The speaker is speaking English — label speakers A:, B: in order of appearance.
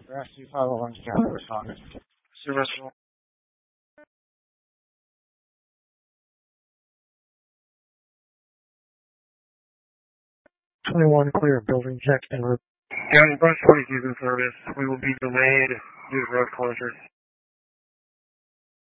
A: Grassy 501 County responded. Service 21 clear, building check en route. County Bus 42 in service. We will be delayed due to road closures.